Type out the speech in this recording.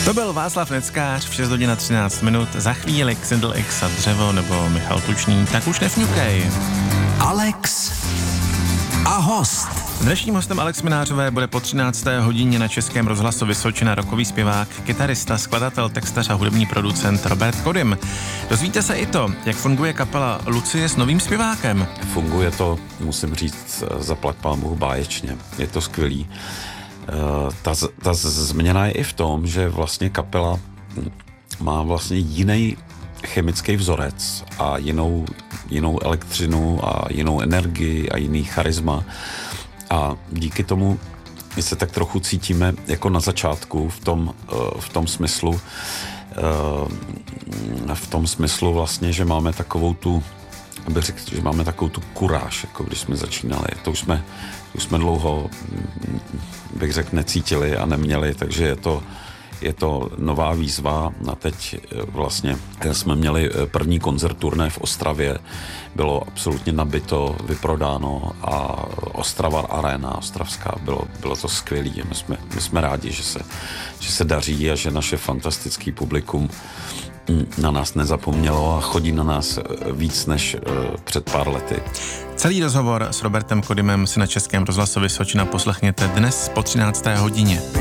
To byl Václav Neckář v 6 hodin a 13 minut. Za chvíli Xindl X a Dřevo nebo Michal Tučný, tak už nefňukej. Alex a host. Dnešním hostem Alex Minářové bude po 13. hodině na Českém rozhlasu Vysočina rockový zpěvák, kytarista, skladatel, textař a hudební producent Robert Kodym. Dozvíte se i to, jak funguje kapela Lucie s novým zpěvákem. Funguje to, musím říct, zaplať pán Bůh báječně. Je to skvělý. Ta změna je i v tom, že vlastně kapela má vlastně jiný chemický vzorec a jinou elektřinu a jinou energii a jiný charisma. A díky tomu my se tak trochu cítíme jako na začátku v tom smyslu vlastně, že máme takovou tu, abych řekl, že máme takovou tu kuráž, jako když jsme začínali. To už jsme dlouho, bych řekl, necítili a neměli, takže je to nová výzva. A teď vlastně jsme měli první koncert turné v Ostravě, bylo absolutně nabito, vyprodáno a Ostrava Arena, ostravská, bylo to skvělý. My jsme rádi, že se daří a že naše fantastický publikum na nás nezapomnělo a chodí na nás víc než před pár lety. Celý rozhovor s Robertem Kodymem si na Českém rozhlasu Vysočina poslechněte dnes po 13. hodině.